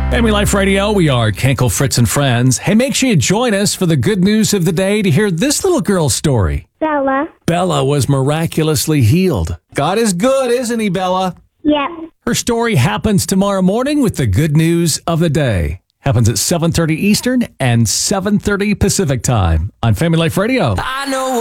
Family Life Radio, we are Kenkel, Fritz, and Friends. Hey, make sure you join us for the good news of the day to hear this little girl's story. Bella. Bella was miraculously healed. God is good, isn't he, Bella? Yep. Her story happens tomorrow morning with the good news of the day. Happens at 7:30 Eastern and 7:30 Pacific time on Family Life Radio. I know